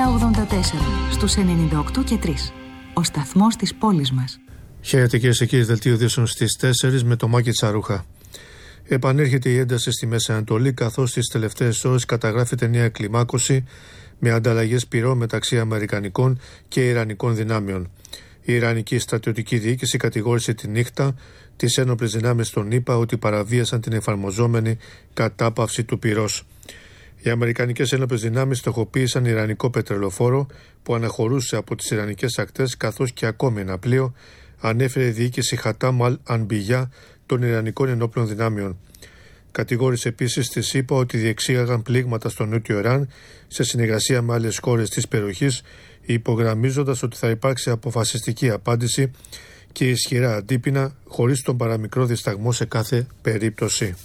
984 στους 98 και 3. Ο σταθμός της πόλης μας. Χαίρετε κυρίες και κύριοι, δελτίο ειδήσεων στις 4 με το Μάκη Τσαρούχα. Επανέρχεται η ένταση στη Μέση Ανατολή, καθώς τις τελευταίες ώρες καταγράφεται νέα κλιμάκωση με ανταλλαγές πυρών μεταξύ αμερικανικών και ιρανικών δυνάμεων. Η Ιρανική στρατιωτική διοίκηση κατηγόρησε τη νύχτα τις ένοπλες δυνάμεις των ΗΠΑ ότι παραβίασαν την εφαρμοζόμενη κατάπαυση του πυρός. Οι αμερικανικές ένοπλες δυνάμεις στοχοποίησαν ιρανικό πετρελοφόρο που αναχωρούσε από τις ιρανικές ακτές, καθώς και ακόμη ένα πλοίο, ανέφερε η διοίκηση Χατάμ Αλ-Ανμπιγιά των Ιρανικών ενόπλων δυνάμεων. Κατηγόρησε επίσης τη ΗΠΑ ότι διεξήγαγαν πλήγματα στο νότιο Ιράν σε συνεργασία με άλλες χώρες της περιοχής, υπογραμμίζοντας ότι θα υπάρξει αποφασιστική απάντηση και ισχυρά αντίπεινα χωρίς τον παραμικρό δισταγμό σε κάθε περίπτωση.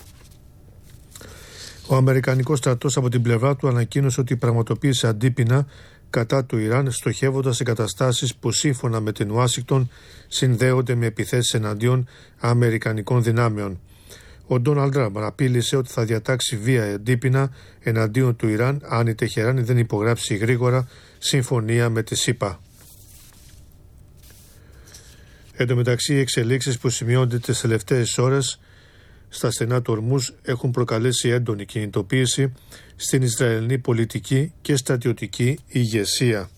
Ο Αμερικανικός στρατός από την πλευρά του ανακοίνωσε ότι πραγματοποίησε αντίπεινα κατά του Ιράν, στοχεύοντας εγκαταστάσεις που σύμφωνα με την Ουάσιγκτον συνδέονται με επιθέσεις εναντίον αμερικανικών δυνάμεων. Ο Ντόναλντ Τραμπ απείλησε ότι θα διατάξει βία αντίπεινα εναντίον του Ιράν αν η Τεχεράνη δεν υπογράψει γρήγορα συμφωνία με τη ΣΥΠΑ. Εν τω μεταξύ, οι εξελίξεις που σημειώνονται τις τελευταίες ώρες στα στενά του Ορμούζ έχουν προκαλέσει έντονη κινητοποίηση στην Ισραηλινή πολιτική και στρατιωτική ηγεσία.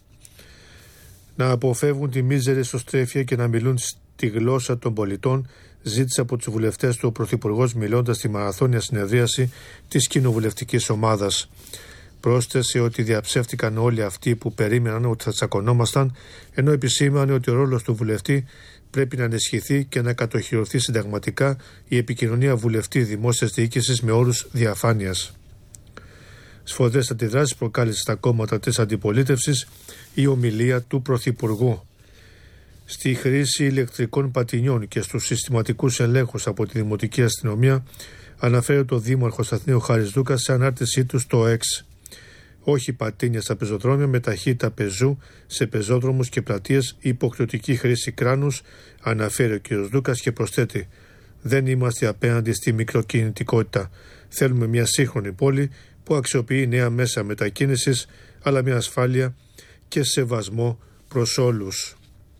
Να αποφεύγουν τη μίζερη εσωστρέφεια και να μιλούν στη γλώσσα των πολιτών, ζήτησε από τους βουλευτές του ο Πρωθυπουργός, μιλώντας στη μαραθώνια συνεδρίαση της κοινοβουλευτικής ομάδας. Πρόσθεσε ότι διαψεύτηκαν όλοι αυτοί που περίμεναν ότι θα τσακωνόμασταν, ενώ επισήμανε ότι ο ρόλος του βουλευτή πρέπει να ενισχυθεί και να κατοχυρωθεί συνταγματικά η επικοινωνία βουλευτή δημόσιας διοίκησης με όρους διαφάνειας. Σφοδρές αντιδράσεις προκάλεσε στα κόμματα της αντιπολίτευσης η ομιλία του Πρωθυπουργού. Στη χρήση ηλεκτρικών πατινιών και στους συστηματικούς ελέγχους από τη Δημοτική Αστυνομία, αναφέρει το Δήμαρχος Αθηναίου Χαρισδούκας σε ανάρτησή του στο X. Όχι πατίνια στα πεζοδρόμια με ταχύτητα πεζού σε πεζόδρομους και πλατείες, υποχρεωτική χρήση κράνους, αναφέρει ο κ. Δούκας και προσθέτει: δεν είμαστε απέναντι στη μικροκινητικότητα. Θέλουμε μια σύγχρονη πόλη που αξιοποιεί νέα μέσα μετακίνησης, αλλά με ασφάλεια και σεβασμό προς όλους.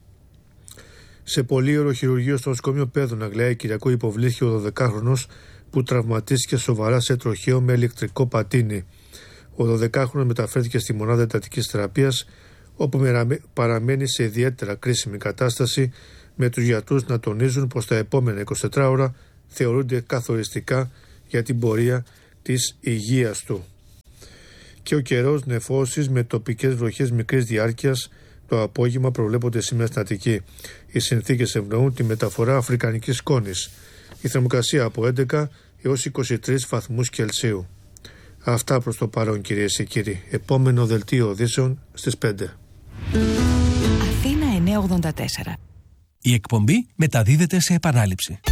Σε πολύωρο χειρουργείο στο νοσοκομείο Πέδων, Αγλαία, Κυριακό, υποβλήθηκε ο 12χρονος που τραυματίστηκε σοβαρά σε τροχαίο με ηλεκτρικό πατίνι. Ο 12χρονος μεταφέρθηκε στη μονάδα εντατικής θεραπείας, όπου παραμένει σε ιδιαίτερα κρίσιμη κατάσταση, με τους γιατρούς να τονίζουν πως τα επόμενα 24 ώρα θεωρούνται καθοριστικά για την πορεία της υγείας του. Και ο καιρός, νεφώσεις με τοπικές βροχές μικρής διάρκειας. Το απόγευμα προβλέπονται σήμερα στην Αττική. Οι συνθήκες ευνοούν τη μεταφορά αφρικανικής σκόνης. Η θερμοκρασία από 11 έως 23 βαθμούς Κελσίου. Αυτά προς το παρόν, κυρίες και κύριοι. Επόμενο δελτίο ειδήσεων στις 5. Αθήνα 984. Η εκπομπή μεταδίδεται σε επανάληψη.